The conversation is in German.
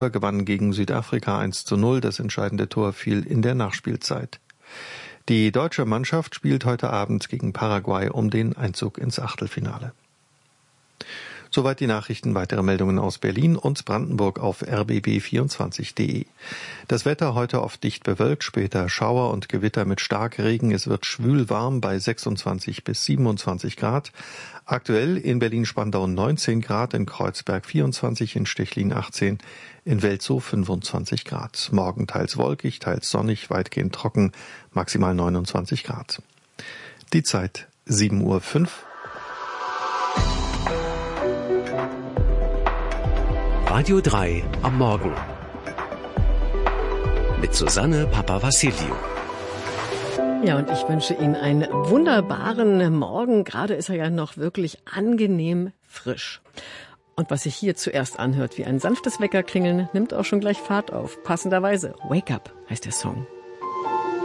gewann gegen Südafrika 1:0. Das entscheidende Tor fiel in der Nachspielzeit. Die deutsche Mannschaft spielt heute Abend gegen Paraguay um den Einzug ins Achtelfinale. Soweit die Nachrichten. Weitere Meldungen aus Berlin und Brandenburg auf rbb24.de. Das Wetter heute oft dicht bewölkt, später Schauer und Gewitter mit Starkregen. Es wird schwül warm bei 26 bis 27 Grad. Aktuell in Berlin-Spandau 19 Grad, in Kreuzberg 24, in Stechlin 18, in Welzow 25 Grad. Morgen teils wolkig, teils sonnig, weitgehend trocken, maximal 29 Grad. Die Zeit 7:05 Uhr. Radio 3 am Morgen mit Susanne Papavassiliou. Ja, und ich wünsche Ihnen einen wunderbaren Morgen. Gerade ist er ja noch wirklich angenehm frisch. Und was sich hier zuerst anhört wie ein sanftes Weckerklingeln, nimmt auch schon gleich Fahrt auf. Passenderweise Wake Up heißt der Song.